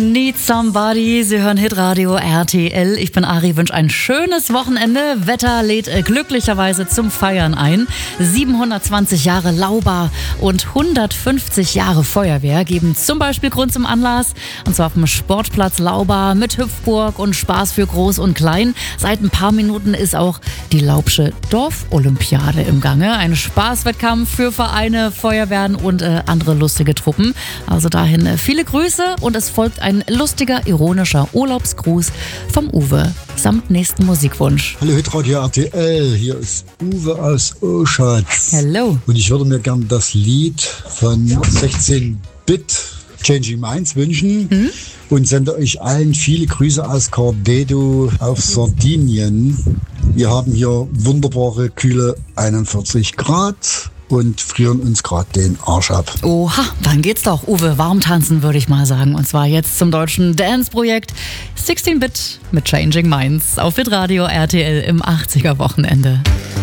Need Somebody, Sie hören Hitradio RTL. Ich bin Ari, wünsche ein schönes Wochenende. Wetter lädt glücklicherweise zum Feiern ein. 720 Jahre Lauba und 150 Jahre Feuerwehr geben zum Beispiel Grund zum Anlass. Und zwar auf dem Sportplatz Lauba mit Hüpfburg und Spaß für Groß und Klein. Seit ein paar Minuten ist auch die Laubsche Dorfolympiade im Gange. Ein Spaßwettkampf für Vereine, Feuerwehren und andere lustige Truppen. Also dahin viele Grüße und es folgt ein lustiger, ironischer Urlaubsgruß vom Uwe samt nächsten Musikwunsch. Hallo Hitradio RTL, hier ist Uwe aus Oschatz. Hello. Und ich würde mir gerne das Lied von 16-Bit Changing Minds wünschen und sende euch allen viele Grüße aus Cardedo auf Sardinien. Wir haben hier wunderbare, kühle 41 Grad. Und frieren uns gerade den Arsch ab. Oha, dann geht's doch. Uwe, warm tanzen, würde ich mal sagen. Und zwar jetzt zum deutschen Dance-Projekt 16-Bit mit Changing Minds auf Hitradio RTL im 80er Wochenende.